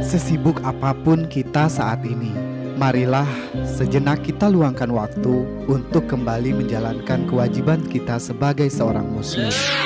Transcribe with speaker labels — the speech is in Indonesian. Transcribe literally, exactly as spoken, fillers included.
Speaker 1: Sesibuk apapun kita saat ini, marilah sejenak kita luangkan waktu untuk kembali menjalankan kewajiban kita sebagai seorang muslim.